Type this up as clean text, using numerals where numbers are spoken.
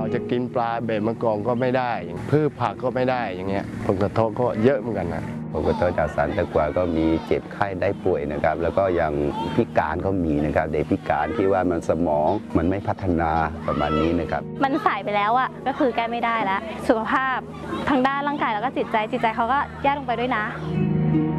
จะกินปลาเบ็ดมะกองก็ไม่ได้พืชผักก็ไม่ได้อย่างเงี้ยผลกระทบก็เยอะเหมือนกันนะผลกระทบจากสารตะกั่วก็มีเจ็บไข้ได้ป่วยนะครับแล้วก็อย่างพิการก็มีนะครับเด็กพิการที่ว่ามันสมองมันไม่พัฒนาประมาณนี้นะครับมันสายไปแล้วอะก็คือแก้ไม่ได้แล้วสุขภาพทางด้านร่างกายแล้วก็จิตใจเขาก็แย่ลงไปด้วยนะ